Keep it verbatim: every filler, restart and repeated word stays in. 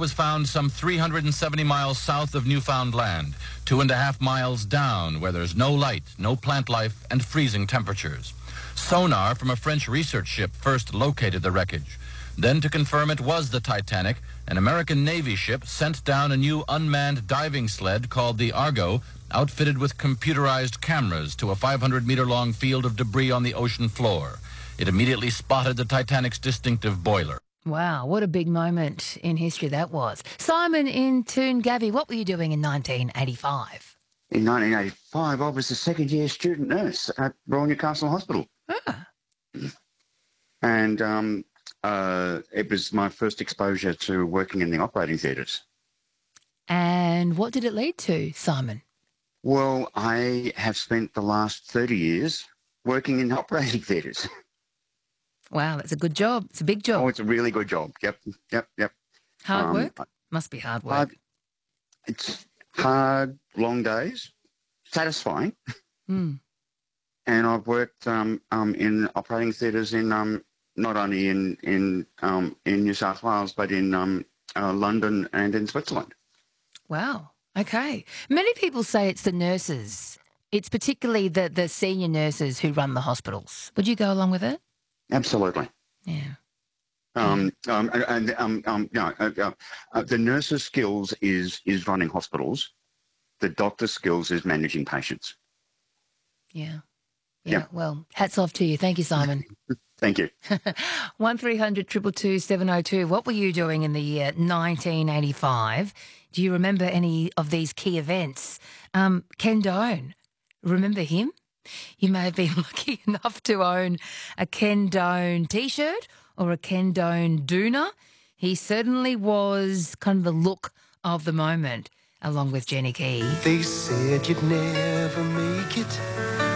was found some three hundred seventy miles south of Newfoundland, two and a half miles down where there's no light, no plant life, and freezing temperatures. Sonar from a French research ship first located the wreckage. Then, to confirm it was the Titanic, an American Navy ship sent down a new unmanned diving sled called the Argo, outfitted with computerized cameras to a five hundred meter long field of debris on the ocean floor. It immediately spotted the Titanic's distinctive boiler. Wow, what a big moment in history that was. Simon in Toongabbie, what were you doing in nineteen eighty-five? In nineteen eighty-five, I was a second-year student nurse at Royal Newcastle Hospital. Ah. And um, uh, it was my first exposure to working in the operating theatres. And what did it lead to, Simon? Well, I have spent the last thirty years working in operating theatres. Wow, that's a good job. It's a big job. Oh, it's a really good job. Yep, yep, yep. Hard Um, work? Must be hard work. Hard, it's hard, long days, satisfying. Mm. And I've worked um, um, in operating theatres in um, not only in in um, in New South Wales but in um, uh, London and in Switzerland. Wow. Okay. Many people say it's the nurses. It's particularly the the senior nurses who run the hospitals. Would you go along with it? Absolutely. Yeah. Um, um, and um, um, you know, uh, uh, uh, the nurse's skills is is running hospitals. The doctor's skills is managing patients. Yeah. Yeah. Yeah. Well, hats off to you. Thank you, Simon. Thank you. one three hundred two two two seven oh two. What were you doing in the year nineteen eighty-five? Do you remember any of these key events? Um, Ken Doane, remember him? You may have been lucky enough to own a Ken Doane T-shirt or a Ken Doane doona. He certainly was kind of the look of the moment, along with Jenny Key. They said you'd never make it.